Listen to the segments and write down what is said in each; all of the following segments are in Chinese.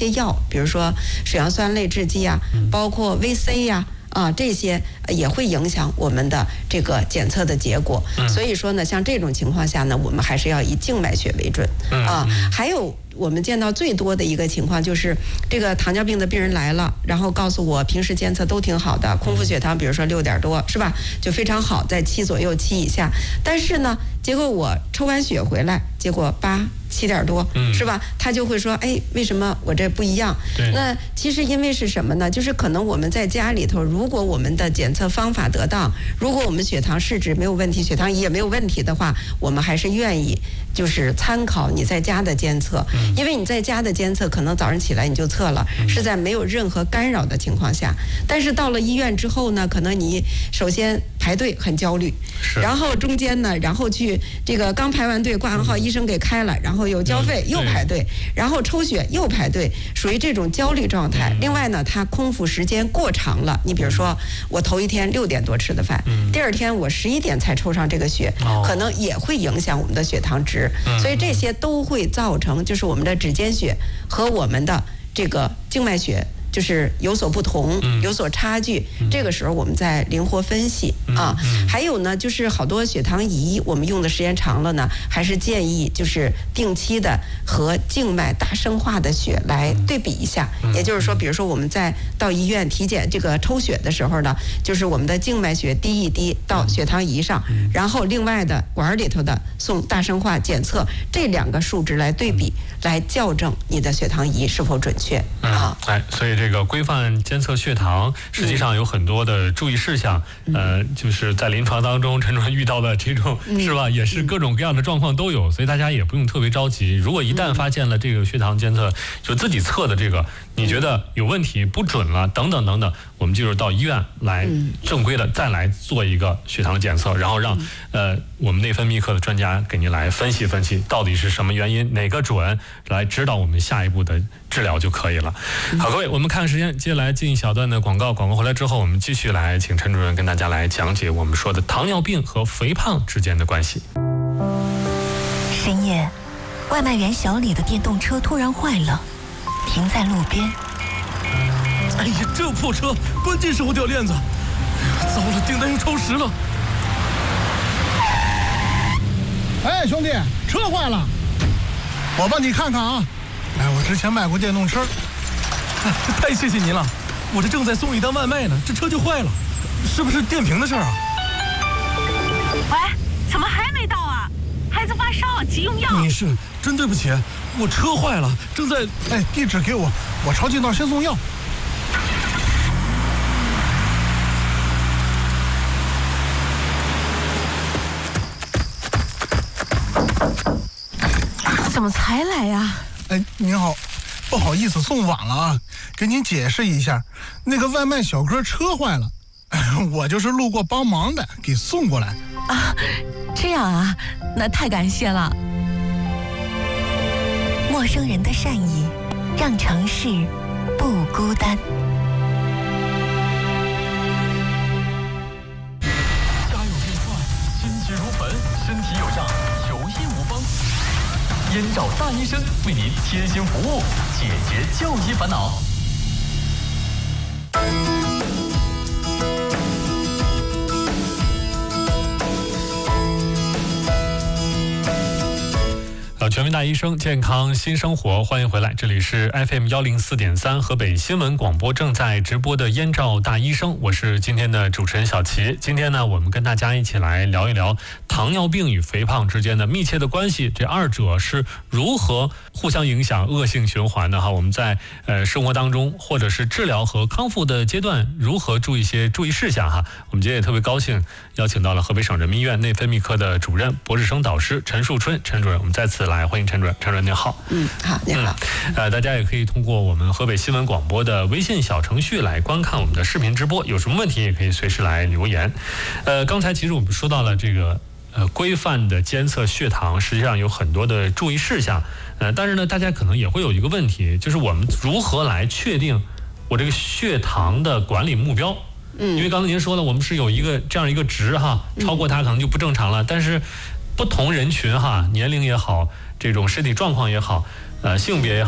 些药，比如说水杨酸类制剂啊，包括 VC 呀。这些也会影响我们的这个检测的结果。所以说呢，像这种情况下呢，我们还是要以静脉血为准还有我们见到最多的一个情况就是这个糖尿病的病人来了，然后告诉我平时监测都挺好的，空腹血糖比如说6点多是吧，就非常好，在7左右7以下，但是呢结果我抽完血回来结果7点多是吧，他就会说哎，为什么我这不一样？那其实因为是什么呢，就是可能我们在家里头，如果我们的检测方法得当，如果我们血糖试纸没有问题，血糖仪也没有问题的话，我们还是愿意就是参考你在家的监测，因为你在家的监测可能早上起来你就测了，是在没有任何干扰的情况下，但是到了医院之后呢，可能你首先排队很焦虑，然后中间呢，然后去这个刚排完队挂完号，医生给开了，然后又交费又排队，然后抽血又排队，属于这种焦虑状态。另外呢，它空腹时间过长了，你比如说我头一天6点多吃的饭，第二天我11点才抽上这个血，可能也会影响我们的血糖值，所以这些都会造成就是我们的指尖血和我们的这个静脉血就是有所不同，有所差距，这个时候我们再灵活分析还有呢，就是好多血糖仪我们用的时间长了呢，还是建议就是定期的和静脉大生化的血来对比一下。也就是说，比如说我们在到医院体检这个抽血的时候呢，就是我们的静脉血滴一滴到血糖仪上，然后另外的管里头的送大生化检测，这2个数值来对比，来校正你的血糖仪是否准确所以这个规范监测血糖实际上有很多的注意事项，就是在临床当中陈主任遇到的这种是吧，也是各种各样的状况都有，所以大家也不用特别着急。如果一旦发现了这个血糖监测就自己测的这个你觉得有问题不准了等等等等，我们就是到医院来正规的再来做一个血糖检测，然后让我们内分泌科的专家给您来分析分析到底是什么原因，哪个准，来指导我们下一步的治疗就可以了。好，各位，我们看时间，接下来进一小段的广告，广告回来之后，我们继续来请陈主任跟大家来讲解我们说的糖尿病和肥胖之间的关系。 深夜，外卖员小李的电动车突然坏了，停在路边。 哎呀，这破车，关键时候掉链子，糟了，订单又超时了。 哎，兄弟，车坏了，我帮你看看啊。哎，我之前卖过电动车。 太谢谢您了，我这正在送一单外卖呢，这车就坏了，是不是电瓶的事儿啊？ 喂，怎么还没到啊？孩子发烧，急用药。 女士，真对不起，我车坏了，正在…… 哎，地址给我，我抄近道先送药。 怎么才来呀？ 哎，您好。不好意思，送晚了啊，给您解释一下，那个外卖小哥车坏了，我就是路过帮忙的，给送过来。 这样啊，那太感谢了。 陌生人的善意，让城市不孤单。 家有变坏，心急如焚，身体有恙，有医无方。燕赵大医生为您贴心服务，解决就医烦恼。 全民大医生，健康新生活，欢迎回来，这里是 FM 104.3河北新闻广播正在直播的燕赵大医生，我是今天的主持人小齐。今天呢，我们跟大家一起来聊一聊糖尿病与肥胖之间的密切的关系，这二者是如何互相影响、恶性循环的哈。我们在生活当中或者是治疗和康复的阶段，如何注意一些注意事项哈。我们今天也特别高兴邀请到了河北省人民医院内分泌科的主任、博士生导师陈树春陈主任，我们再次来欢迎陈主任。陈主任您好。 好，您好。 大家也可以通过我们河北新闻广播的微信小程序来观看我们的视频直播，有什么问题也可以随时来留言。刚才其实我们说到了这个规范的监测血糖，实际上有很多的注意事项。但是呢，大家可能也会有一个问题，就是我们如何来确定我这个血糖的管理目标？因为刚才您说了，我们是有一个这样一个值哈，超过它可能就不正常了。但是不同人群哈，年龄也好，这种身体状况也好，性别也好，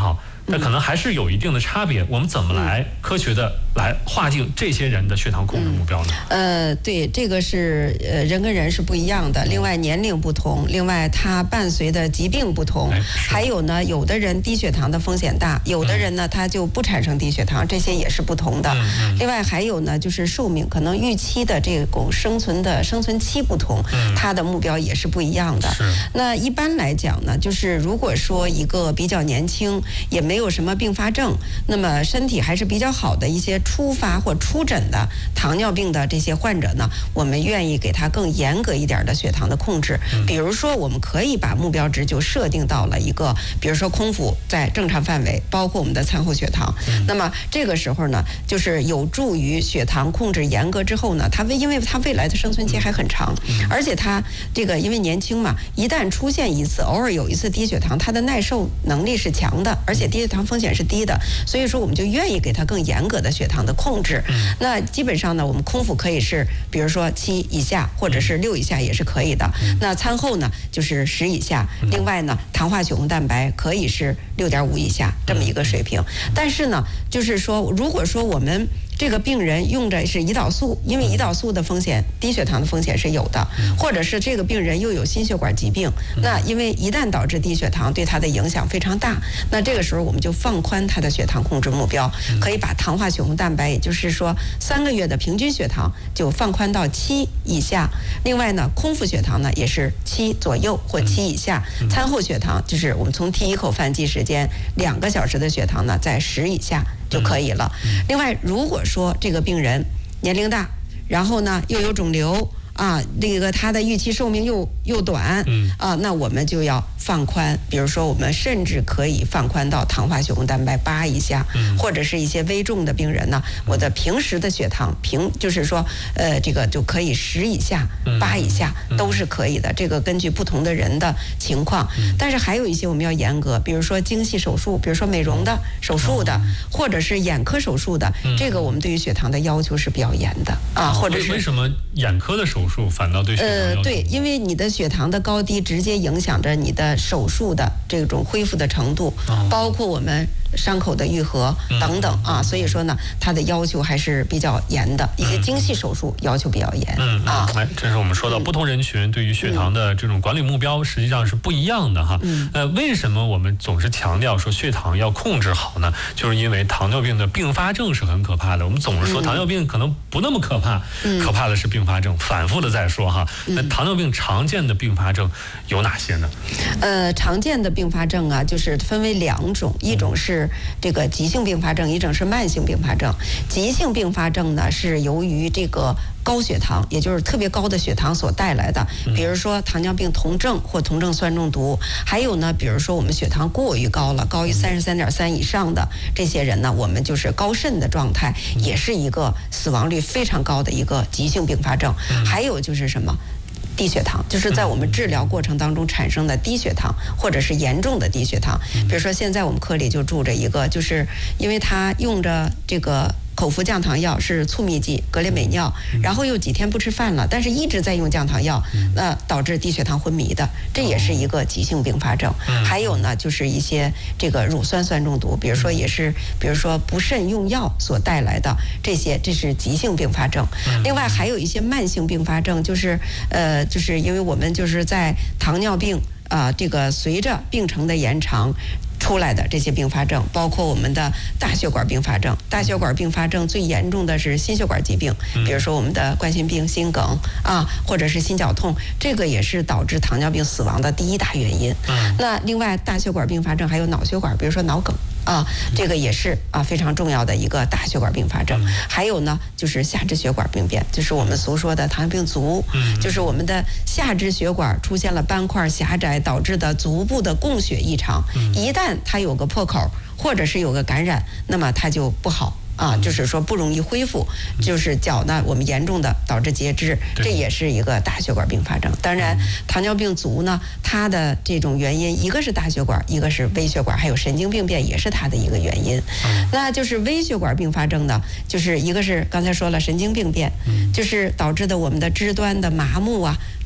但可能还是有一定的差别。我们怎么来科学的来划定这些人的血糖控制目标呢？ 对，这个是人跟人是不一样的。另外年龄不同，另外它伴随的疾病不同，还有呢，有的人低血糖的风险大，有的人呢他就不产生低血糖，这些也是不同的。另外还有呢，就是寿命可能预期的这种生存期不同，它的目标也是不一样的。那一般来讲呢，就是如果说一个比较年轻，也没有什么并发症，那么身体还是比较好的一些初发或初诊的糖尿病的这些患者呢，我们愿意给他更严格一点的血糖的控制。比如说，我们可以把目标值就设定到了一个，比如说空腹在正常范围，包括我们的餐后血糖。那么这个时候呢，就是有助于血糖控制严格之后呢，因为他未来的生存期还很长，而且他这个因为年轻嘛，一旦出现一次，偶尔有一次低血糖，他的耐受能力是强的，而且低血糖风险是低的，所以说我们就愿意给他更严格的血糖的控制。那基本上呢，我们空腹可以是比如说7以下，或者是6以下也是可以的。那餐后呢就是10以下。另外呢，糖化血红蛋白可以是6.5以下这么一个水平。但是呢，就是说如果说我们这个病人用的是胰岛素，因为胰岛素的风险，低血糖的风险是有的，或者是这个病人又有心血管疾病，那因为一旦导致低血糖，对他的影响非常大，那这个时候我们就放宽他的血糖控制目标，可以把糖化血红蛋白，也就是说3个月的平均血糖就放宽到7以下。另外呢，空腹血糖呢也是7左右或7以下，餐后血糖就是我们从第一口饭计时间2个小时的血糖呢在10以下就可以了。另外，如果说这个病人年龄大，然后呢又有肿瘤啊，这个他的预期寿命又短，那我们就要放宽，比如说我们甚至可以放宽到糖化血红蛋白8以下，或者是一些危重的病人呢，我的平时的血糖就是说这个就可以10以下、8以下都是可以的，这个根据不同的人的情况。但是还有一些我们要严格，比如说精细手术，比如说美容的手术的，或者是眼科手术的，这个我们对于血糖的要求是比较严的啊。或者是为什么眼科的手术反倒对血糖要求对，因为你的血糖的高低直接影响着你的手术的这种恢复的程度，包括我们伤口的愈合等等啊，所以说呢，它的要求还是比较严的，一些精细手术要求比较严啊。 这是我们说到不同人群对于血糖的这种管理目标实际上是不一样的哈。为什么我们总是强调说血糖要控制好呢？就是因为糖尿病的并发症是很可怕的。我们总是说糖尿病可能不那么可怕，可怕的是并发症，反复的在说哈。那糖尿病常见的并发症有哪些呢？ 常见的并发症啊，就是分为2种，一种是这个急性并发症，一种是慢性并发症。急性并发症呢，是由于这个高血糖，也就是特别高的血糖所带来的，比如说糖尿病酮症或酮症酸中毒，还有呢，比如说我们血糖过于高了，高于33.3以上的这些人呢，我们就是高渗的状态，也是一个死亡率非常高的一个急性并发症。还有就是什么？低血糖，就是在我们治疗过程当中产生的低血糖，或者是严重的低血糖。比如说现在我们科里就住着一个，就是因为他用着这个口服降糖药，是促泌剂格列美尿，然后又几天不吃饭了，但是一直在用降糖药，导致低血糖昏迷的，这也是一个急性并发症。还有呢，就是一些这个乳酸酸中毒，比如说也是，比如说不慎用药所带来的这是急性并发症。另外还有一些慢性并发症，就是因为我们就是在糖尿病这个随着病程的延长出来的这些并发症，包括我们的大血管并发症。大血管并发症最严重的是心血管疾病，比如说我们的冠心病、心梗或者是心绞痛，这个也是导致糖尿病死亡的第1大原因。那另外大血管并发症还有脑血管，比如说脑梗。这个也是非常重要的一个大血管并发症。还有呢，就是下肢血管病变，就是我们俗说的糖尿病足，就是我们的下肢血管出现了斑块狭窄导致的足部的供血异常，一旦它有个破口或者是有个感染，那么它就不好。就是说不容易恢复，就是脚呢，我们严重的导致截肢，这也是一个大血管并发症。当然，糖尿病足呢，它的这种原因，一个是大血管，一个是微血管，还有神经病变也是它的一个原因。那就是微血管并发症呢，就是一个是刚才说了神经病变，就是导致的我们的肢端的麻木疼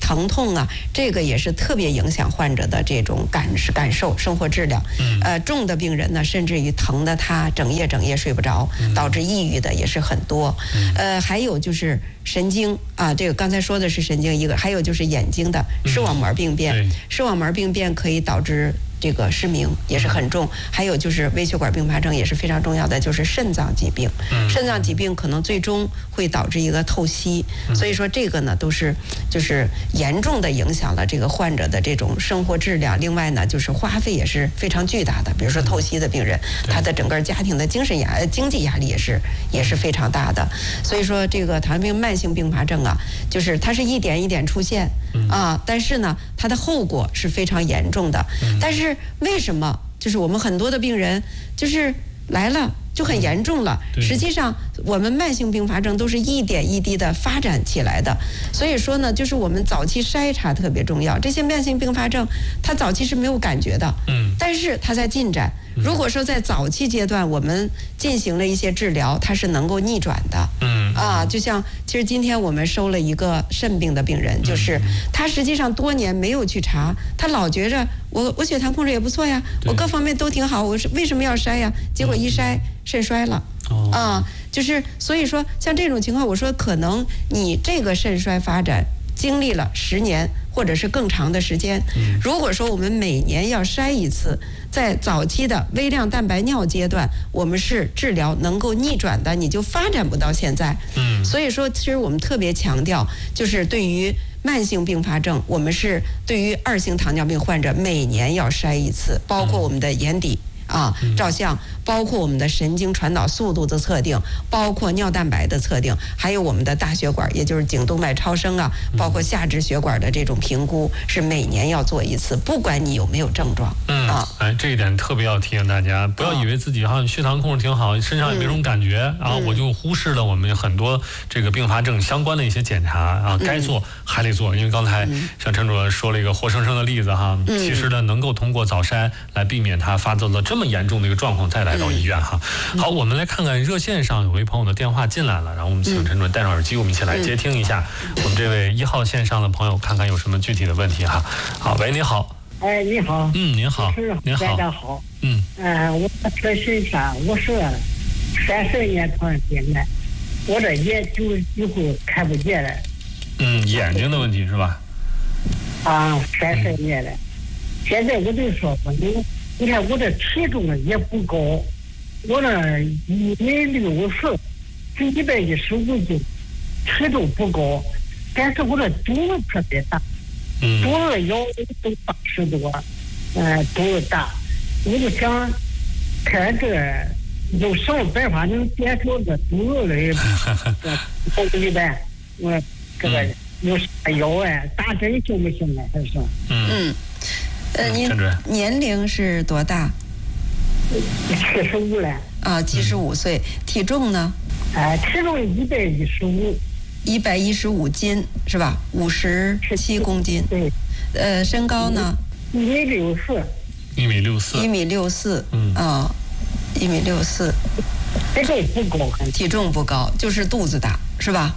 疼痛啊，这个也是特别影响患者的这种感受、生活质量。重的病人呢，甚至于疼得他整夜睡不着，导致抑郁的也是很多。还有就是神经啊，这个刚才说的是神经一个，还有就是眼睛的视网膜病变，视网膜病变可以导致这个失明，也是很重。还有就是微血管并发症也是非常重要的，就是肾脏疾病。肾脏疾病可能最终会导致一个透析，所以说这个呢都是就是严重的影响了这个患者的这种生活质量。另外呢，就是花费也是非常巨大的，比如说透析的病人，他的整个家庭的经济压力也是非常大的。所以说这个糖尿病慢性并发症啊，就是它是一点一点出现啊，但是呢，它的后果是非常严重的。但是为什么就是我们很多的病人就是来了就很严重了？实际上我们慢性并发症都是一点一滴的发展起来的，所以说呢，就是我们早期筛查特别重要。这些慢性并发症它早期是没有感觉的，但是它在进展。如果说在早期阶段我们进行了一些治疗，它是能够逆转的。就像其实今天我们收了一个肾病的病人，就是他实际上多年没有去查，他老觉着我血糖控制也不错呀，我各方面都挺好，我是为什么要筛呀？结果一筛肾衰了。就是所以说像这种情况，我说可能你这个肾衰发展经历了10年或者是更长的时间。如果说我们每年要筛一次，在早期的微量蛋白尿阶段，我们是治疗能够逆转的，你就发展不到现在。所以说其实我们特别强调，就是对于慢性并发症，我们是对于2型糖尿病患者每年要筛一次，包括我们的眼底照相，包括我们的神经传导速度的测定，包括尿蛋白的测定，还有我们的大血管，也就是颈动脉超声啊，包括下肢血管的这种评估，是每年要做一次，不管你有没有症状。 这一点特别要提醒大家，不要以为自己好像血糖控制挺好，身上也没什么感觉，然后我就忽视了我们很多这个并发症相关的一些检查啊，该做还得做。因为刚才像陈主任说了一个活生生的例子哈，其实呢能够通过早筛来避免它发作到这么严重的一个状况再来到医院哈。好，我们来看看热线上有位朋友的电话进来了，然后我们请陈主任戴上耳机，我们一起来接听一下我们这位1号线上的朋友，看看有什么具体的问题哈。好，喂，你好。 你好。 您好。您好。 大家好。我咨询一下，我是30年糖尿病的，我这眼就以后看不见了。 眼睛的问题是吧 ？30年了。现在我就说吧，你看我的体重也不高，我这160是115斤，体重不高，但是我这肚子特别大，肚子腰都80多，肚子大，我就想看这有什么办法能减少这肚子的头一般，我这个有啥药打针行不行啊？还是？ 您年龄是多大 ？75了。 75岁，体重呢？ 体重 115斤是吧？57公斤。 对。 身高呢 ？1.64米。 1.64米。 1.64米。 体重不高， 体重不高，就是肚子大是吧？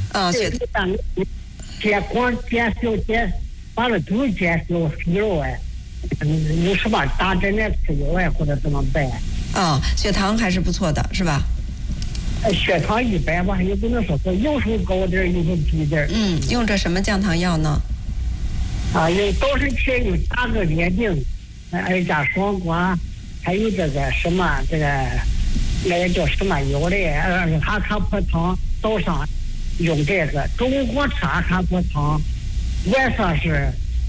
光减把这肚子减小肥肉有什么打针的吃药或者怎么办？ 血糖还是不错的是吧？ 血糖一般吧，也不能说有时候高点，有时候低点。 用着什么降糖药呢？ 有早晨起有打个点滴，二甲双胍，还有这个什么那个叫什么药的阿卡普糖，早上用这个，中午光吃阿卡普糖，晚上是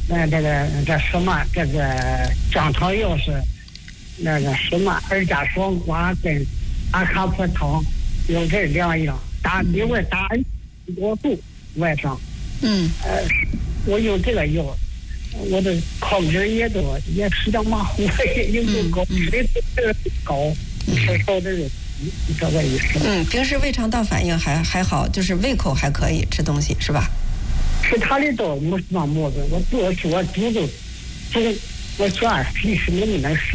这个降糖药是那个什么二甲双胍跟阿卡普糖，用这2样，另外打多度晚上。我用这个药，我的控制也比较马虎，有时候高，吃的高，吃少的人，这个意思。 平时胃肠道反应还好，就是胃口还可以，吃东西是吧？ 其他的倒没什么毛病，我肚子我主要肥是能不能肥，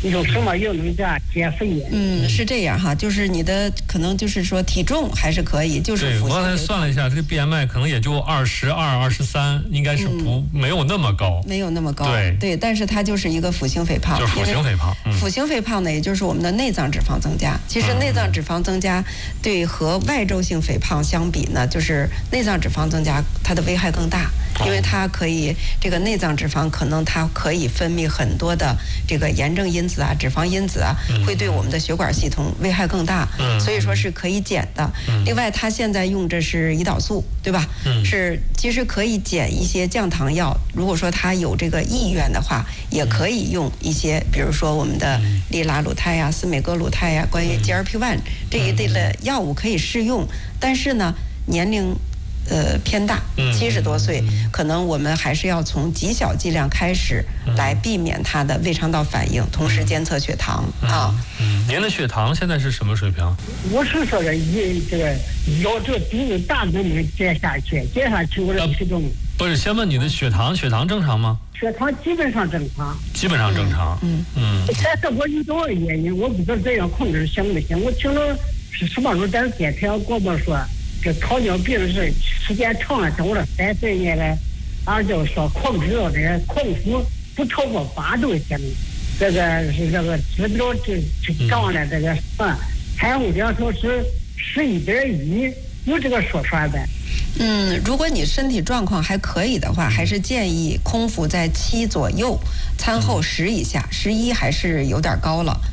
用什么药能减肥呀？ 是这样哈，就是你的可能就是说体重还是可以，就是对，我刚才算了一下，这个 BMI 可能也就22、23，应该是没有那么高， 没有那么高。 对， 但是它就是一个腹型肥胖， 就是腹型肥胖。 腹型肥胖呢，也就是我们的内脏脂肪增加。其实内脏脂肪增加对和外周性肥胖相比呢，就是内脏脂肪增加它的危害更大，因为它可以这个内脏脂肪可能它可以分泌很多的这个炎症因子啊、脂肪因子啊，会对我们的血管系统危害更大，所以说是可以减的。另外，它现在用着是胰岛素，对吧？是其实可以减一些降糖药。如果说他有这个意愿的话，也可以用一些，比如说我们的利拉鲁肽呀、司美格鲁肽呀，关于 GLP-1这一类的药物可以试用，但是呢，年龄偏大，70多岁，可能我们还是要从极小剂量开始，来避免它的胃肠道反应，同时监测血糖啊。 您的血糖现在是什么水平？ 我是说的这个腰这肚子大能不能减下去？减下去我的体重。 不是，先问你的血糖正常吗？ 血糖基本上正常。 基本上正常。 但是我有种原因，我不知道这样控制行不行。我听了是什么时候咱电台广播说，这糖尿病是时间长了，等我这30年来，俺就说控制到这空腹不超过8度行。这个指标这杠的这个产物量说是11.1，有这个说法呗。 如果你身体状况还可以的话，还是建议空腹在7左右，餐后10以下，11还是有点高了。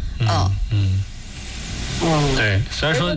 对，虽然说，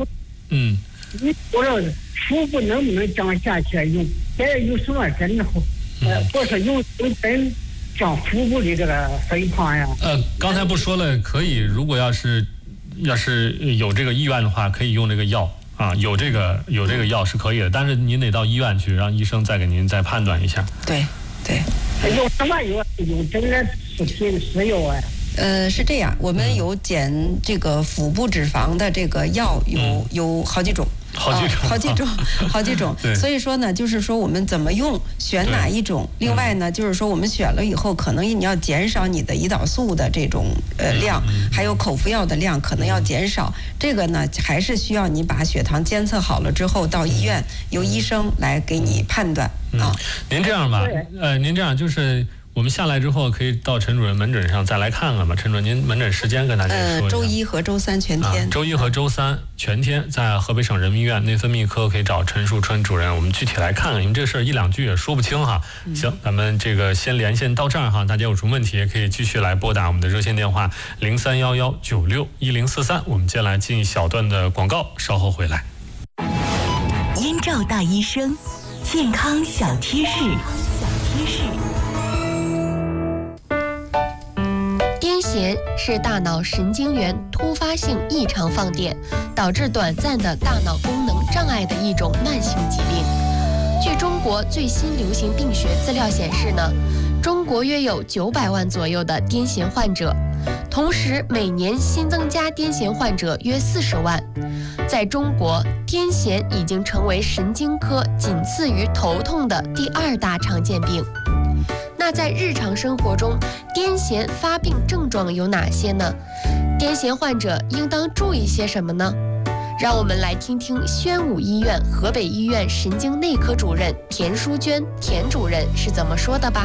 我说腹部能不能降下去？有什么针呢？或者有针降腹部的这个肥胖呀？ 刚才不说了，可以，如果要是有这个意愿的话，可以用这个药。有这个药是可以的，但是您得到医院去，让医生再给您再判断一下。 对。 用什么药？用这个是药啊？ 是这样，我们有减这个腹部脂肪的这个药有好几种。好几种。所以说呢，就是说我们怎么用，选哪一种。另外呢，就是说我们选了以后，可能你要减少你的胰岛素的这种量，还有口服药的量可能要减少。这个呢，还是需要你把血糖监测好了之后，到医院由医生来给你判断啊。 您这样吧，您这样就是。我们下来之后可以到陈主任门诊上再来看看吧。陈主任，您门诊时间跟大家说一下。 周1和周3全天。 周1和周3全天，在河北省人民医院内分泌科可以找陈树春主任。我们具体来看看，因为这事儿1、2句也说不清哈。行，咱们这个先连线到这儿哈。大家有什么问题也可以继续来拨打我们的热线电话0311961043。我们接下来进一小段的广告，稍后回来。 燕赵大医生，健康小贴士。 癫痫是大脑神经元突发性异常放电，导致短暂的大脑功能障碍的一种慢性疾病。据中国最新流行病学资料显示呢，中国约有900万左右的癫痫患者，同时每年新增加癫痫患者约40万。在中国，癫痫已经成为神经科仅次于头痛的第2大常见病。那在日常生活中，癫痫发病症状有哪些呢？癫痫患者应当注意些什么呢？让我们来听听宣武医院河北医院神经内科主任田淑娟田主任是怎么说的吧。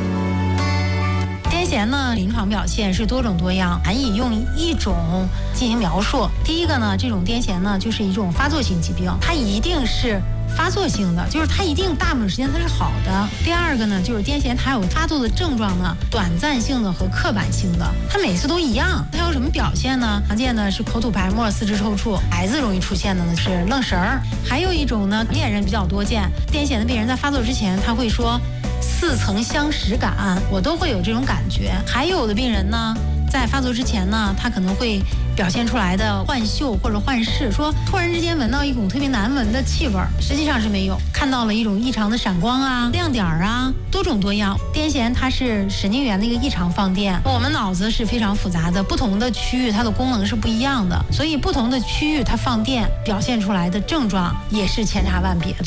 癫痫呢，临床表现是多种多样，难以用一种进行描述。第一个呢，这种癫痫呢，就是一种发作性疾病，它一定是发作性的，就是它一定大部分时间它是好的。第二个呢，就是癫痫它有发作的症状呢，短暂性的和刻板性的，它每次都一样。它有什么表现呢？常见的是口吐白沫、四肢抽搐，孩子容易出现的呢是愣神儿。还有一种呢，恋人比较多见，癫痫的病人在发作之前他会说似曾相识感，我都会有这种感觉。还有的病人呢，在发作之前呢，他可能会表现出来的幻嗅或者幻视，说突然之间闻到一股特别难闻的气味，实际上是没有，看到了一种异常的闪光啊、亮点啊，多种多样。癫痫它是神经元的一个异常放电，我们脑子是非常复杂的，不同的区域它的功能是不一样的，所以不同的区域它放电表现出来的症状也是千差万别的。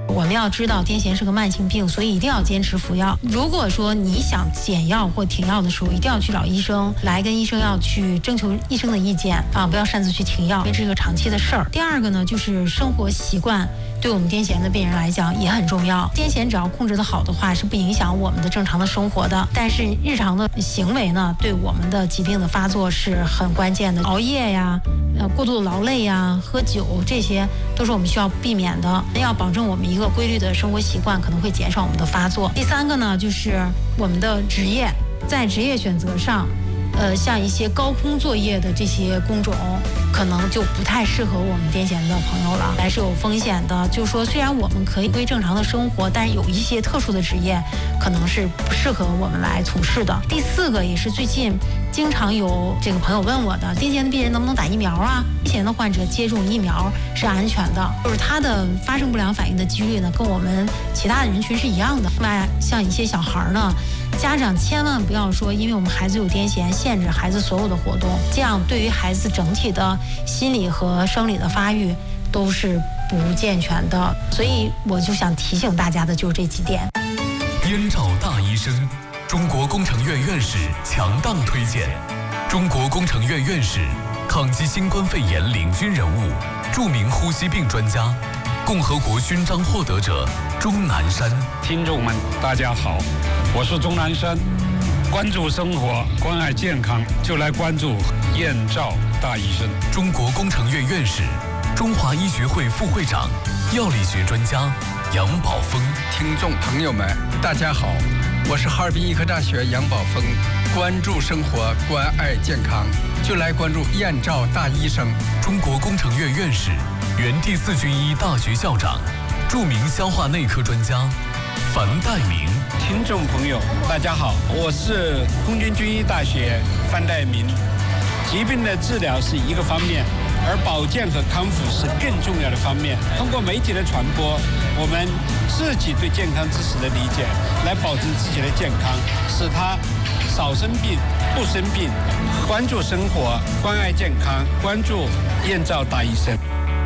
我们要知道癫痫是个慢性病，所以一定要坚持服药。如果说你想减药或停药的时候，一定要去找医生，来跟医生要去征求医生的意见啊，不要擅自去停药，因为这是个长期的事儿。第二个呢，就是生活习惯对我们癫痫的病人来讲也很重要。癫痫只要控制得好的话，是不影响我们的正常的生活的。但是日常的行为呢，对我们的疾病的发作是很关键的。熬夜呀，过度的劳累呀，喝酒，这些都是我们需要避免的。要保证我们一个规律的生活习惯，可能会减少我们的发作。第三个呢，就是我们的职业，在职业选择上，像一些高空作业的这些工种，可能就不太适合我们癫痫的朋友了，还是有风险的。就是说，虽然我们可以归正常的生活，但是有一些特殊的职业，可能是不适合我们来从事的。第四个也是最近经常有这个朋友问我的，癫痫的病人能不能打疫苗啊？癫痫的患者接种疫苗是安全的，就是他的发生不良反应的几率呢，跟我们其他的人群是一样的。另外，像一些小孩呢，家长千万不要说，因为我们孩子有癫痫，限制孩子所有的活动，这样对于孩子整体的心理和生理的发育都是不健全的。所以我就想提醒大家的就是这几点。 燕赵大医生，中国工程院院士强档推荐，中国工程院院士，抗击新冠肺炎领军人物，著名呼吸病专家，共和国勋章获得者钟南山。 听众们，大家好，我是钟南山。关注生活，关爱健康，就来关注燕赵大医生。 中国工程院院士，中华医学会副会长，药理学专家杨宝峰。 听众朋友们，大家好，我是哈尔滨医科大学杨宝峰。关注生活，关爱健康，就来关注燕赵大医生。 中国工程院院士，原第4军医大学校长，著名消化内科专家樊岱明。 听众朋友，大家好，我是空军军医大学樊岱明。疾病的治疗是一个方面，而保健和康复是更重要的方面。通过媒体的传播，我们自己对健康知识的理解，来保证自己的健康，使他少生病、不生病。关注生活，关爱健康，关注燕赵大医生。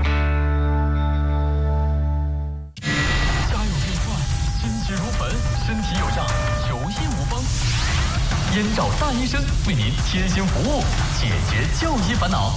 燕赵大医生为您贴心服务，解决就医烦恼。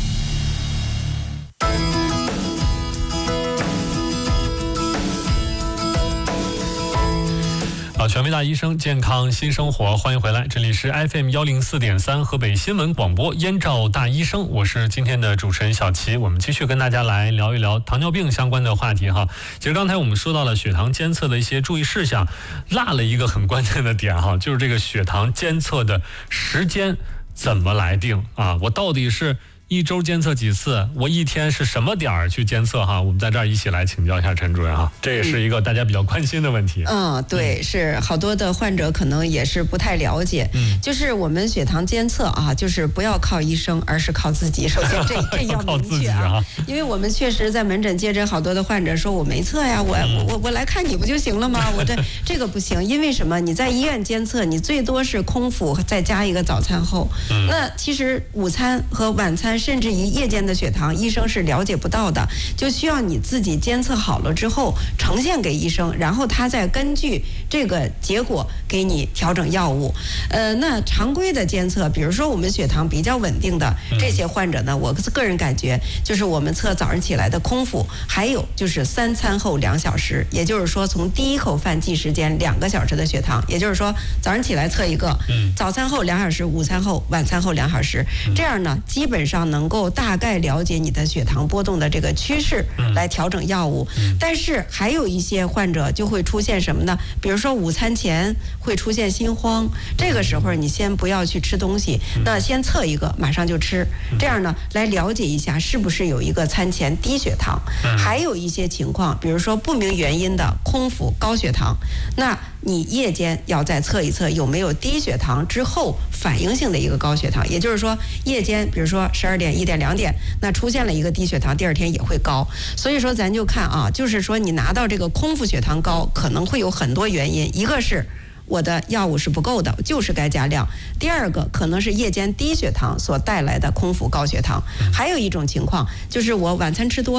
权威大医生，健康新生活，欢迎回来，这里是 FM104.3 河北新闻广播燕赵大医生，我是今天的主持人小齐。我们继续跟大家来聊一聊糖尿病相关的话题哈。其实刚才我们说到了血糖监测的一些注意事项，落了一个很关键的点哈，就是这个血糖监测的时间怎么来定啊？我到底是1周监测几次？我1天是什么点儿去监测哈？我们在这儿一起来请教一下陈主任哈，这也是一个大家比较关心的问题。 对，是好多的患者可能也是不太了解。就是我们血糖监测啊，就是不要靠医生，而是靠自己。首先这要明确啊，因为我们确实在门诊接诊好多的患者说我没测呀，我来看你不就行了吗？我这个不行，因为什么？你在医院监测，你最多是空腹再加一个早餐后，那其实午餐和晚餐，甚至于夜间的血糖，医生是了解不到的，就需要你自己监测好了之后呈现给医生，然后他再根据这个结果给你调整药物。那常规的监测，比如说我们血糖比较稳定的这些患者呢，我个人感觉就是我们测早上起来的空腹，还有就是3餐后2小时，也就是说从第一口饭计时间2个小时的血糖，也就是说早上起来测一个，早餐后2小时，午餐后、晚餐后2小时，这样呢基本上能够大概了解你的血糖波动的这个趋势，来调整药物。但是还有一些患者就会出现什么呢？比如说午餐前会出现心慌，这个时候你先不要去吃东西，那先测一个，马上就吃，这样呢来了解一下是不是有一个餐前低血糖。还有一些情况，比如说不明原因的空腹高血糖，那你夜间要再测一测有没有低血糖之后反应性的一个高血糖，也就是说夜间比如说12点、1点、2点，那出现了一个低血糖，第二天也会高。所以说咱就看啊，就是说你拿到这个空腹血糖高，可能会有很多原因，一个是我的药物是不够的，就是该加量。第二个可能是夜间低血糖所带来的空腹高血糖。还有一种情况就是我晚餐吃多了，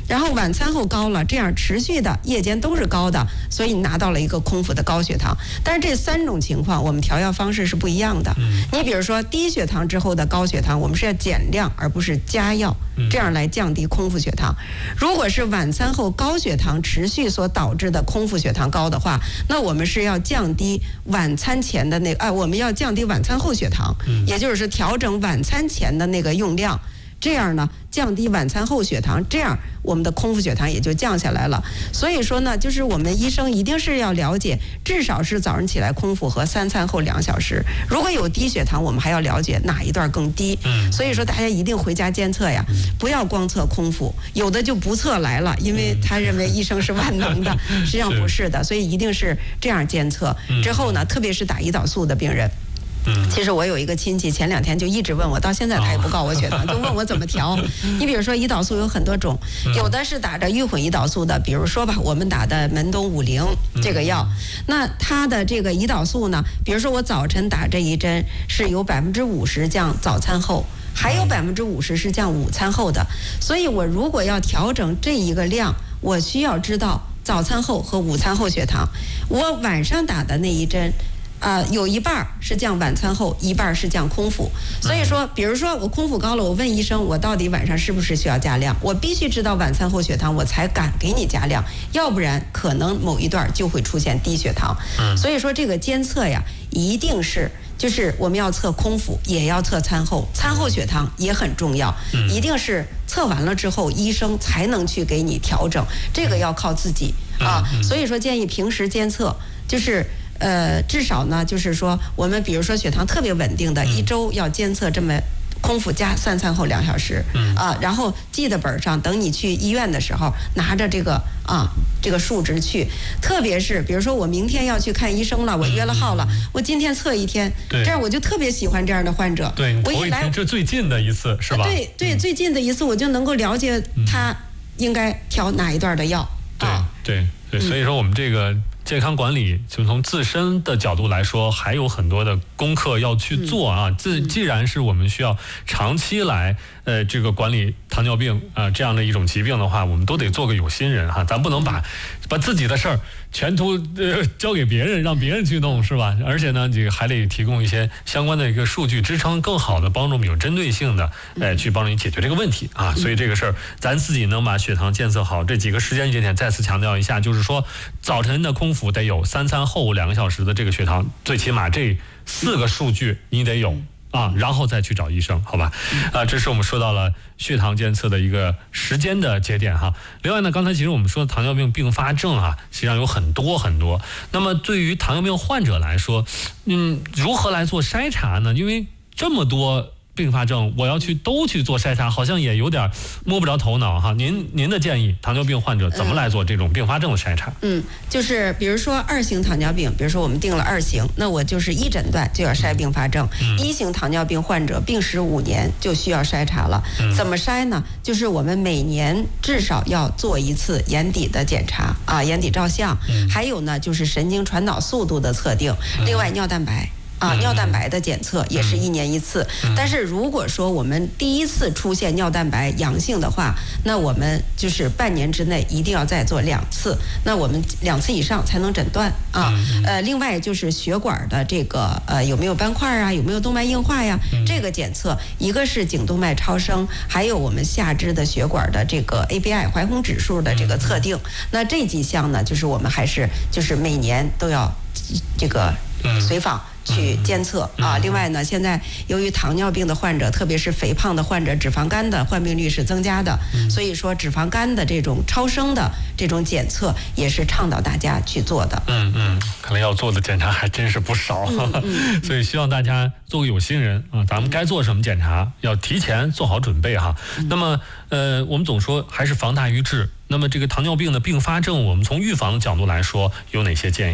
然后晚餐后高了，这样持续的夜间都是高的，所以你拿到了一个空腹的高血糖。但是这3种情况，我们调药方式是不一样的。你比如说低血糖之后的高血糖，我们是要减量而不是加药，这样来降低空腹血糖。如果是晚餐后高血糖持续所导致的空腹血糖高的话，那我们是要降低晚餐前的我们要降低晚餐后血糖，也就是调整晚餐前的那个用量。这样呢，降低晚餐后血糖，这样我们的空腹血糖也就降下来了。所以说呢，就是我们医生一定是要了解，至少是早上起来空腹和3餐后2小时。如果有低血糖，我们还要了解哪一段更低。所以说大家一定回家监测呀，不要光测空腹，有的就不测来了，因为他认为医生是万能的，实际上不是的，所以一定是这样监测。之后呢，特别是打胰岛素的病人。其实我有一个亲戚，前2天就一直问我，到现在他也不告我血糖，就问我怎么调。你比如说胰岛素有很多种，有的是打着预混胰岛素的，比如说吧，我们打的门冬50这个药，那它的这个胰岛素呢，比如说我早晨打这一针是有50%降早餐后，还有50%是降午餐后的，所以我如果要调整这一个量，我需要知道早餐后和午餐后血糖。我晚上打的那一针。有一半是降晚餐后，一半是降空腹。所以说，比如说我空腹高了，我问医生，我到底晚上是不是需要加量？我必须知道晚餐后血糖，我才敢给你加量，要不然可能某一段就会出现低血糖。所以说这个监测呀，一定是就是我们要测空腹，也要测餐后，餐后血糖也很重要，一定是测完了之后，医生才能去给你调整，这个要靠自己啊。所以说建议平时监测，就是。至少呢，就是说，我们比如说血糖特别稳定的，1周要监测这么空腹加3餐后2小时，然后记在本上，等你去医院的时候，拿着这个数值去。特别是比如说我明天要去看医生了，我约了号了，我今天测1天，这样我就特别喜欢这样的患者。 对， 我一来这最近的一次是吧？ 对，最近的一次我就能够了解他应该调哪一段的药。 对，所以说我们这个。健康管理就从自身的角度来说，还有很多的功课要去做啊。既然是我们需要长期来这个管理糖尿病这样的一种疾病的话，我们都得做个有心人哈，咱不能把自己的事儿全都交给别人，让别人去弄，是吧？而且呢，这个还得提供一些相关的一个数据支撑，更好的帮助我们有针对性的去帮助你解决这个问题啊。所以这个事儿，咱自己能把血糖监测好，这几个时间节点再次强调一下，就是说早晨的空腹得有3餐后2个小时的这个血糖，最起码这4个数据你得有。然后再去找医生，好吧？这是我们说到了血糖监测的一个时间的节点哈。另外呢，刚才其实我们说糖尿病并发症实际上有很多很多。那么对于糖尿病患者来说，如何来做筛查呢？因为这么多并发症，我要都去做筛查，好像也有点摸不着头脑哈。您的建议，糖尿病患者怎么来做这种并发症的筛查？ 就是比如说2型糖尿病，比如说我们定了2型，那我就是一诊断就要筛并发症。1型糖尿病患者病时5年就需要筛查了。怎么筛呢？就是我们每年至少要做1次眼底的检查眼底照相，还有呢就是神经传导速度的测定，另外尿蛋白。尿蛋白的检测也是1年1次，但是如果说我们第1次出现尿蛋白阳性的话，那我们就是半年之内一定要再做2次，那我们2次以上才能诊断另外就是血管的这个有没有斑块有没有动脉硬化呀，这个检测一个是颈动脉超声，还有我们下肢的血管的这个 ABI 怀红指数的这个测定。那这几项呢，就是我们还是就是每年都要这个随访。去监测另外呢，现在由于糖尿病的患者，特别是肥胖的患者，脂肪肝的患病率是增加的，所以说脂肪肝的这种超声的这种检测也是倡导大家去做的。 可能要做的检查还真是不少，所以希望大家做个有心人咱们该做什么检查，要提前做好准备哈。那么我们总说还是防大于治，那么这个糖尿病的并发症，我们从预防的角度来说有哪些建议？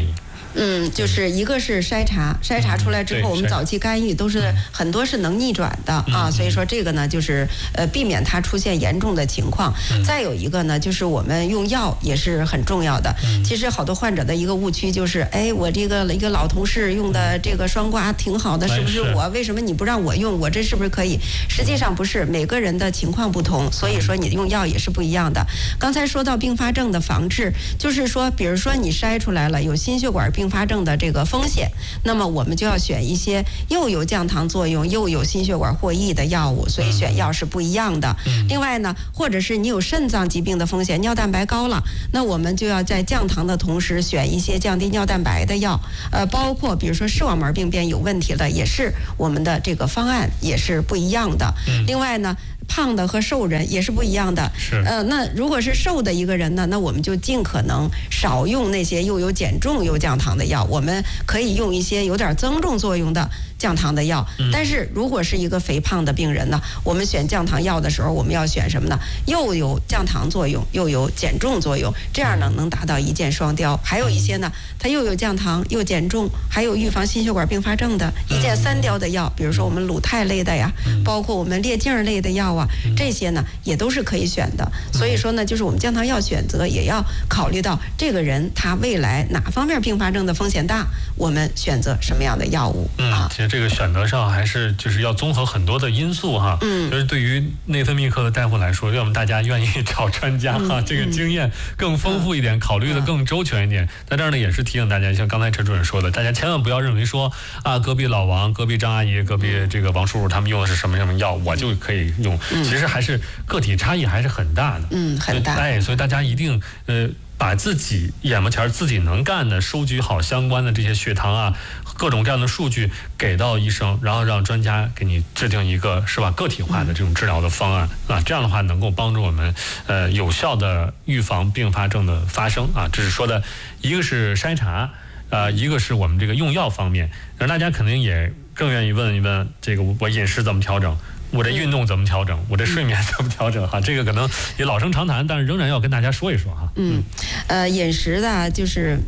就是一个是筛查出来之后，我们早期干预都是很多是能逆转的啊，所以说这个呢就是避免它出现严重的情况。再有一个呢，就是我们用药也是很重要的。其实好多患者的一个误区就是，我这个一个老同事用的这个双胍挺好的，是不是我？为什么你不让我用？我这是不是可以？实际上不是，每个人的情况不同，所以说你用药也是不一样的。刚才说到并发症的防治，就是说，比如说你筛出来了有心血管并发症的这个风险，那么我们就要选一些又有降糖作用又有心血管获益的药物，所以选药是不一样的。另外呢，或者是你有肾脏疾病的风险，尿蛋白高了，那我们就要在降糖的同时选一些降低尿蛋白的药。包括比如说视网膜病变有问题了，也是我们的这个方案也是不一样的。另外呢，胖的和瘦人也是不一样的。那如果是瘦的一个人呢，那我们就尽可能少用那些又有减重又降糖的药，我们可以用一些有点增重作用的降糖的药。但是如果是一个肥胖的病人呢，我们选降糖药的时候，我们要选什么呢？又有降糖作用又有减重作用，这样呢能达到一箭双雕。还有一些呢，它又有降糖又减重，还有预防心血管并发症的一箭三雕的药，比如说我们鲁肽类的呀，包括我们列净类的药啊，这些呢也都是可以选的。所以说呢，就是我们降糖药选择也要考虑到这个人他未来哪方面并发症的风险大，我们选择什么样的药物啊。 其实这个选择上还是就是要综合很多的因素哈。就是对于内分泌科的大夫来说，要么大家愿意找专家哈，这个经验更丰富一点，考虑的更周全一点。在这儿呢，也是提醒大家，像刚才陈主任说的，大家千万不要认为说隔壁老王、隔壁张阿姨、隔壁这个王叔叔他们用的是什么药，我就可以用。其实还是个体差异还是很大的。 很大。 所以大家一定把自己眼巴前自己能干的收集好相关的这些血糖啊，各种各样的数据给到医生，然后让专家给你制定一个是吧个体化的这种治疗的方案啊，这样的话能够帮助我们有效的预防并发症的发生啊。这是说的一个是筛查一个是我们这个用药方面，让大家肯定也更愿意问一问这个我饮食怎么调整，我这运动怎么调整，我这睡眠怎么调整哈？这个可能也老生常谈，但是仍然要跟大家说一说哈。 饮食的就是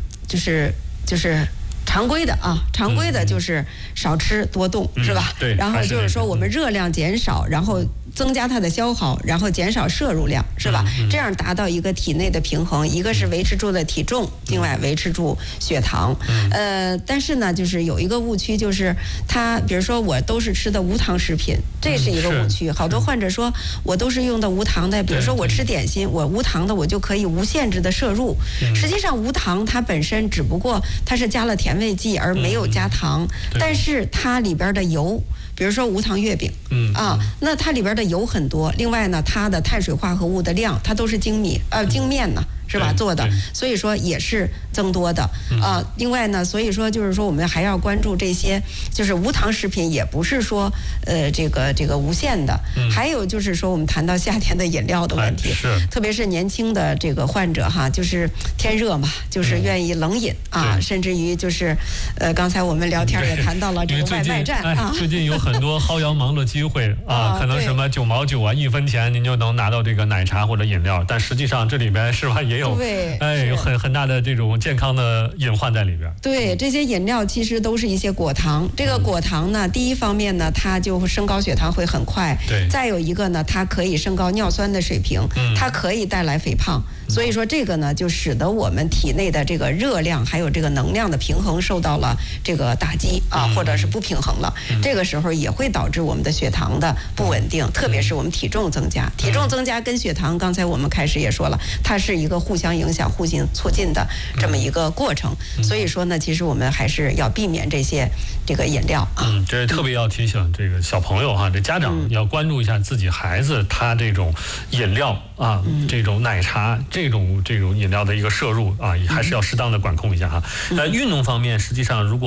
常规的啊，常规的就是少吃多动，是吧？ 对。 然后就是说我们热量减少，然后增加它的消耗，然后减少摄入量，是吧？这样达到一个体内的平衡，一个是维持住了体重，另外维持住血糖。但是呢，就是有一个误区，就是他比如说我都是吃的无糖食品，这是一个误区。好多患者说我都是用的无糖的，比如说我吃点心，我无糖的我就可以无限制的摄入。实际上无糖它本身只不过它是加了甜味剂而没有加糖，但是它里边的油，比如说无糖月饼，那它里边的油很多，另外呢，它的碳水化合物的量，它都是精面呢，是吧做的，所以说也是增多的另外呢，所以说就是说我们还要关注这些，就是无糖食品也不是说这个无限的，还有就是说我们谈到夏天的饮料的问题，特别是年轻的这个患者哈，就是天热嘛，就是愿意冷饮甚至于就是刚才我们聊天也谈到了这个外卖站最近有很多薅羊毛的机会可能什么9毛91分钱您就能拿到这个奶茶或者饮料，但实际上这里边是吧也有有很大的这种健康的隐患在里边。 对，这些饮料其实都是一些果糖，这个果糖呢，第一方面呢，它就会升高血糖会很快，再有一个呢，它可以升高尿酸的水平，它可以带来肥胖，所以说这个呢，就使得我们体内的这个热量还有这个能量的平衡受到了这个打击或者是不平衡了，这个时候也会导致我们的血糖的不稳定，特别是我们体重增加，体重增加跟血糖，刚才我们开始也说了，它是一个互相影响、互相促进的这么一个过程，所以说呢，其实我们还是要避免这个饮料这特别要提醒这个小朋友这家长要关注一下自己孩子他这种饮料这种奶茶这种饮料的一个摄入还是要适当的管控一下运动方面，实际上如果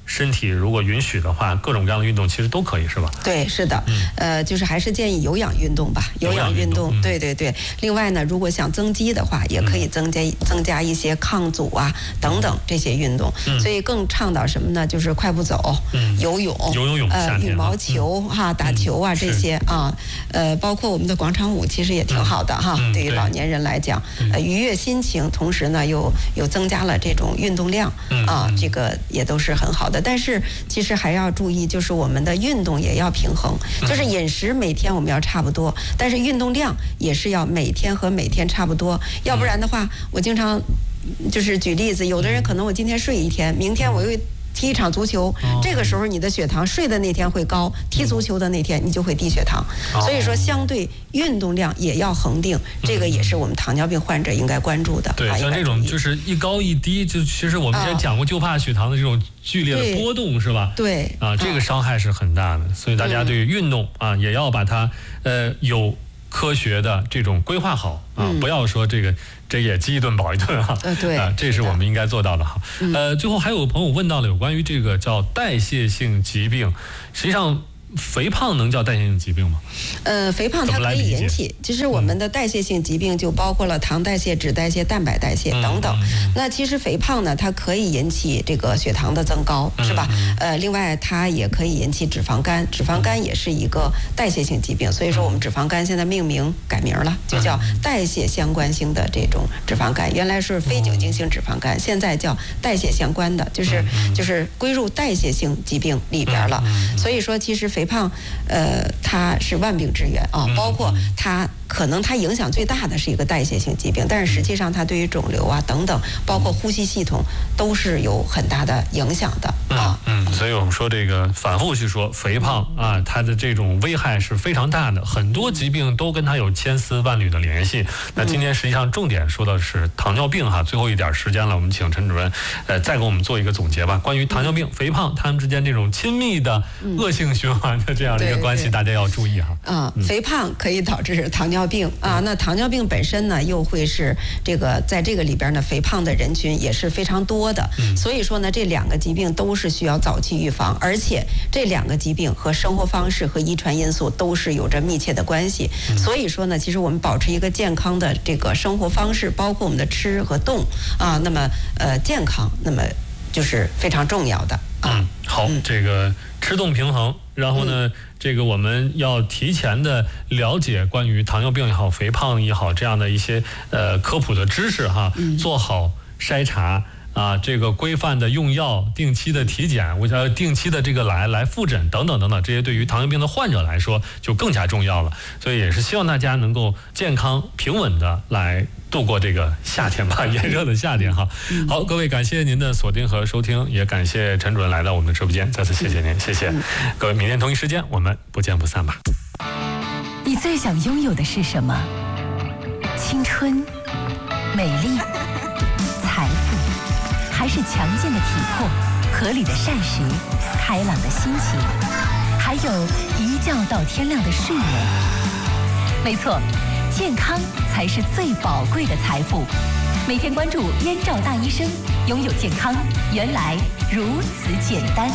身体如果允许的话，各种各样的运动其实都可以，是吧？ 对，是的，就是还是建议有氧运动吧，有氧运动，对对对。另外呢，如果想增肌的话，也可以增加一些抗阻啊等等这些运动。所以更倡导什么呢？就是快步走、游泳、羽毛球打球啊这些啊，包括我们的广场舞，其实也挺好的哈。对于老年人来讲，愉悦心情，同时呢又增加了这种运动量啊，这个也都是很好的。但是其实还要注意，就是我们的运动也要平衡，就是饮食每天我们要差不多，但是运动量也是要每天和每天差不多，要不然的话，我经常就是举例子，有的人可能我今天睡一天，明天我又踢一场足球，这个时候你的血糖睡的那天会高，踢足球的那天你就会低血糖。所以说，相对运动量也要恒定，这个也是我们糖尿病患者应该关注的。 对，像这种就是一高一低，就其实我们之前讲过，就怕血糖的这种剧烈的波动，是吧？ 对啊，这个伤害是很大的，所以大家对于运动啊，也要把它有科学的这种规划好啊，不要说这也饥一顿饱一顿哈。 对这是我们应该做到的哈。最后还有朋友问到了有关于这个叫代谢性疾病，实际上肥胖能叫代谢性疾病吗？ 肥胖它可以引起，其实我们的代谢性疾病就包括了糖代谢、脂代谢、蛋白代谢等等。那其实肥胖呢，它可以引起这个血糖的增高，是吧？另外它也可以引起脂肪肝，脂肪肝也是一个代谢性疾病，所以说我们脂肪肝现在改名了，就叫代谢相关性的这种脂肪肝，原来是非酒精性脂肪肝，现在叫代谢相关的，就是归入代谢性疾病里边了。所以说，其实肥胖，它是万病之源啊，包括它可能它影响最大的是一个代谢性疾病，但是实际上它对于肿瘤啊等等，包括呼吸系统都是有很大的影响的啊。 所以我们说这个反复去说肥胖啊，它的这种危害是非常大的，很多疾病都跟它有千丝万缕的联系。那今天实际上重点说的是糖尿病哈，最后一点时间了，我们请陈主任再给我们做一个总结吧。关于糖尿病、肥胖它们之间这种亲密的恶性循环的这样的一个关系，大家要注意哈。 肥胖可以导致糖尿病啊，那糖尿病本身呢又会是这个在这个里边呢，肥胖的人群也是非常多的。所以说呢，这两个疾病都是需要早期预防，而且这两个疾病和生活方式和遗传因素都是有着密切的关系。所以说呢，其实我们保持一个健康的这个生活方式，包括我们的吃和动啊，那么健康，那么就是非常重要的啊。 好，这个吃动平衡，然后呢，这个我们要提前的了解关于糖尿病也好、肥胖也好这样的一些科普的知识哈，做好筛查。这个规范的用药、定期的体检，定期的这个来复诊等等等等，这些对于糖尿病的患者来说就更加重要了。所以也是希望大家能够健康平稳的来度过这个夏天吧，炎热的夏天哈。好，各位感谢您的锁定和收听，也感谢陈主任来到我们的直播间，再次谢谢您，谢谢各位。明天同一时间我们不见不散吧。 你最想拥有的是什么？青春、美丽、财富，还是强健的体魄、合理的膳食、开朗的心情，还有一觉到天亮的睡眠？没错，健康才是最宝贵的财富。每天关注燕赵大医生，拥有健康原来如此简单。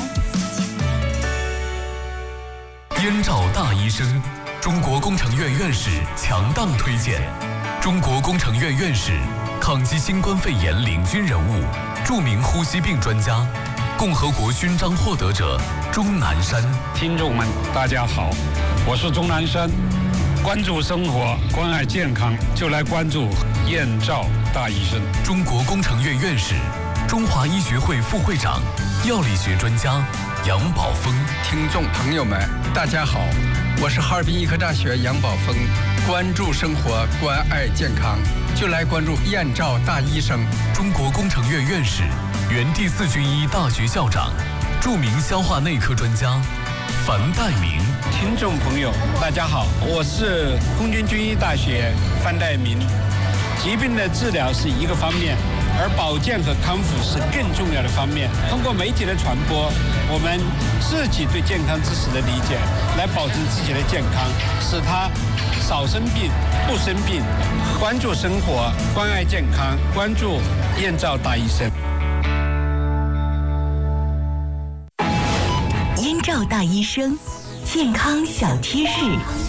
燕赵大医生，中国工程院院士强档推荐，中国工程院院士，抗击新冠肺炎领军人物，著名呼吸病专家，共和国勋章获得者钟南山。 听众们，大家好，我是钟南山。关注生活，关爱健康，就来关注燕赵大医生。 中国工程院院士，中华医学会副会长，药理学专家杨宝峰。 听众朋友们，大家好，我是哈尔滨医科大学杨宝峰。关注生活，关爱健康，就来关注燕赵大医生。 中国工程院院士，原第4军医大学校长，著名消化内科专家樊岱明。 听众朋友，大家好，我是空军军医大学樊岱明。疾病的治疗是一个方面，而保健和康复是更重要的方面。通过媒体的传播，我们自己对健康知识的理解，来保证自己的健康，使他少生病、不生病。关注生活，关爱健康，关注燕赵大医生。 照大医生，健康小贴士。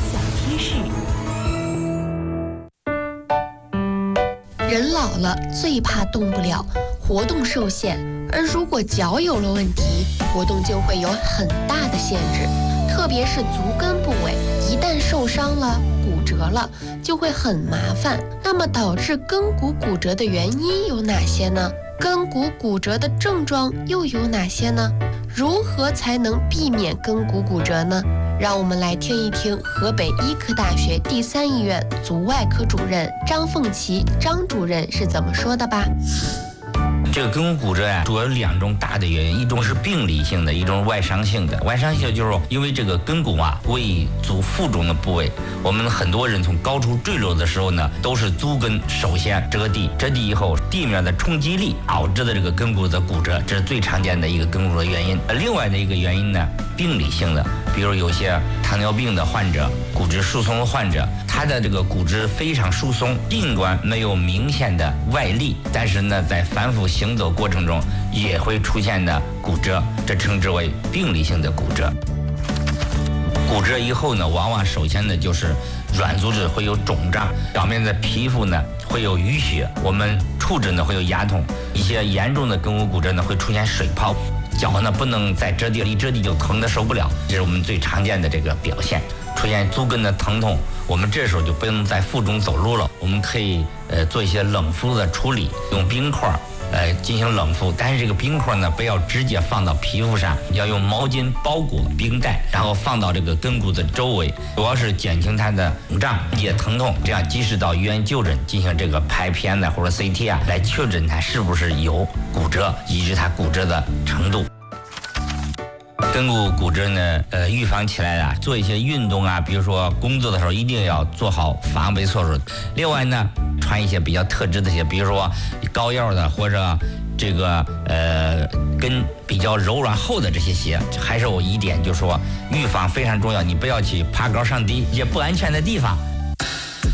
人老了最怕动不了，活动受限，而如果脚有了问题，活动就会有很大的限制，特别是足跟部位，一旦受伤了、骨折了，就会很麻烦。那么导致跟骨骨折的原因有哪些呢？跟骨骨折的症状又有哪些呢？如何才能避免跟骨骨折呢？让我们来听一听河北医科大学第3医院足外科主任张凤琪张主任是怎么说的吧。 这个跟骨骨折主要有2种大的原因，一种是病理性的，一种是外伤性的。外伤性就是因为这个跟骨位足腹中的部位，我们很多人从高处坠落的时候呢，都是足跟首先折地以后，地面的冲击力导致的这个跟骨的骨折，这是最常见的一个跟骨的原因。另外的一个原因呢，病理性的，比如有些糖尿病的患者、骨质疏松的患者，他的这个骨质非常疏松，尽管没有明显的外力，但是呢，在反复行走过程中也会出现的骨折，这称之为病理性的骨折。骨折以后呢，往往首先呢就是软组织会有肿胀，表面的皮肤呢会有淤血，我们触诊呢会有牙痛，一些严重的跟骨骨折呢会出现水泡，脚呢不能再折地，一折地就疼得受不了，这是我们最常见的这个表现。出现足跟的疼痛，我们这时候就不能在腹中走路了，我们可以做一些冷敷的处理，用冰块进行冷敷，但是这个冰块呢不要直接放到皮肤上，要用毛巾包裹冰袋，然后放到这个跟骨的周围，主要是减轻它的肿胀、解疼痛，这样及时到医院就诊进行这个拍片呢或者 CT 来确诊它是不是有骨折，以及它骨折的程度。跟骨骨折呢，预防起来做一些运动比如说工作的时候一定要做好防备措施。另外呢，穿一些比较特制的鞋，比如说高腰的或者这个跟比较柔软厚的这些鞋。还是有一点就是说，预防非常重要，你不要去爬高上低一些不安全的地方。